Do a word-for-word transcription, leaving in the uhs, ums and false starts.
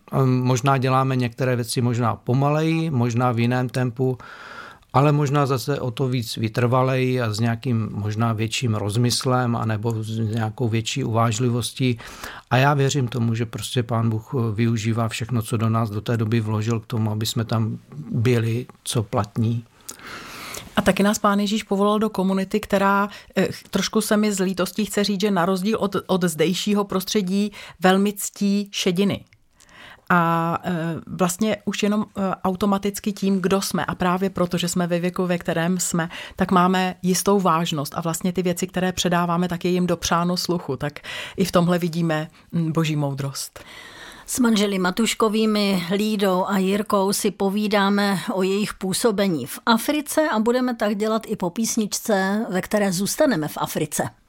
možná děláme některé věci možná pomaleji, možná v jiném tempu, ale možná zase o to víc vytrvalej a s nějakým možná větším rozmyslem anebo s nějakou větší uvážlivostí. A já věřím tomu, že prostě Pán Bůh využívá všechno, co do nás do té doby vložil k tomu, aby jsme tam byli, co platní. A taky nás Pán Ježíš povolal do komunity, která eh, trošku se mi z lítostí chce říct, že na rozdíl od, od zdejšího prostředí velmi ctí šediny. A e, vlastně už jenom e, automaticky tím, kdo jsme a právě proto, že jsme ve věku, ve kterém jsme, tak máme jistou vážnost a vlastně ty věci, které předáváme, tak je jim dopřáno sluchu. Tak i v tomhle vidíme boží moudrost. S manželi Matuškovými, Lídou a Jirkou si povídáme o jejich působení v Africe a budeme tak dělat i po písničce, ve které zůstaneme v Africe.